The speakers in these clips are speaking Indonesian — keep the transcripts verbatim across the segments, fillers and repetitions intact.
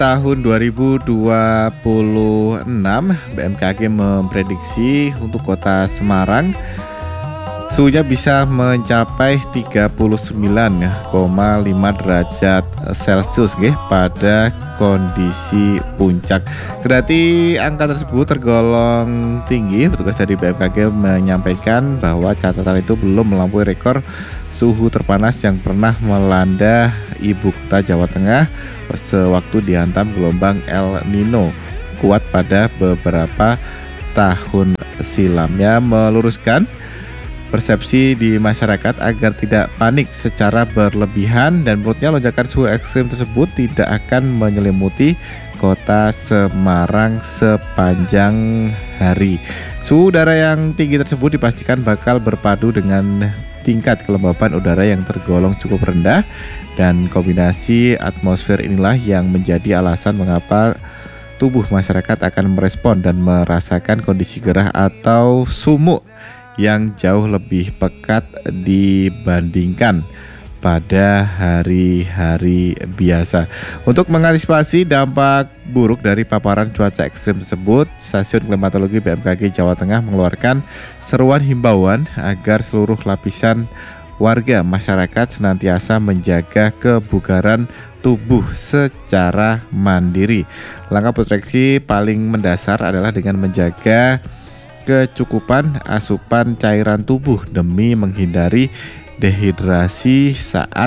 tahun dua ribu dua puluh enam, B M K G memprediksi untuk kota Semarang suhunya bisa mencapai tiga puluh sembilan koma lima derajat Celcius nggih pada kondisi puncak. Kendati angka tersebut tergolong tinggi, petugas dari B M K G menyampaikan bahwa catatan itu belum melampaui rekor suhu terpanas yang pernah melanda ibu kota Jawa Tengah sewaktu dihantam gelombang El Nino kuat pada beberapa tahun silamnya, meluruskan persepsi di masyarakat agar tidak panik secara berlebihan, dan menurutnya lonjakan suhu ekstrim tersebut tidak akan menyelimuti kota Semarang sepanjang hari. Suhu udara yang tinggi tersebut dipastikan bakal berpadu dengan tingkat kelembapan udara yang tergolong cukup rendah, dan kombinasi atmosfer inilah yang menjadi alasan mengapa tubuh masyarakat akan merespon dan merasakan kondisi gerah atau sumuk yang jauh lebih pekat dibandingkan pada hari-hari biasa. Untuk mengantisipasi dampak buruk dari paparan cuaca ekstrim tersebut, Stasiun Klimatologi B M K G Jawa Tengah mengeluarkan seruan himbauan agar seluruh lapisan warga masyarakat senantiasa menjaga kebugaran tubuh secara mandiri. Langkah proteksi paling mendasar adalah dengan menjaga kecukupan asupan cairan tubuh demi menghindari dehidrasi saat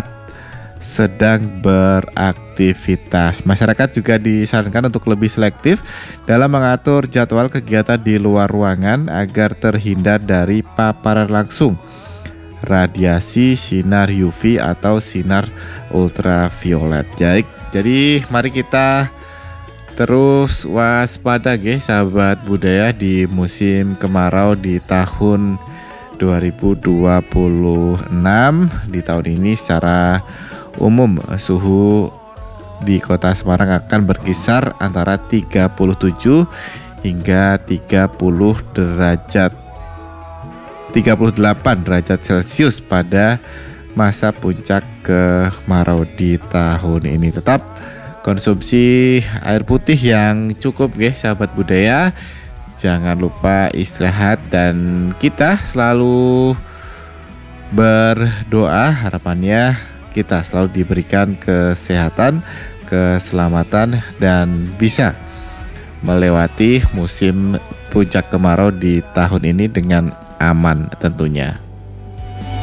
sedang beraktivitas. Masyarakat juga disarankan untuk lebih selektif dalam mengatur jadwal kegiatan di luar ruangan agar terhindar dari paparan langsung radiasi sinar U V atau sinar ultraviolet. Jadi, jadi mari kita terus waspada nggih sahabat budaya di musim kemarau di tahun dua ribu dua puluh enam. Di tahun ini secara umum suhu di kota Semarang akan berkisar antara tiga puluh tujuh hingga tiga puluh derajat tiga puluh delapan derajat Celcius pada masa puncak kemarau di tahun ini. Tetap konsumsi air putih yang cukup nggih sahabat budaya. Jangan lupa istirahat, dan kita selalu berdoa harapannya kita selalu diberikan kesehatan, keselamatan, dan bisa melewati musim puncak kemarau di tahun ini dengan aman tentunya.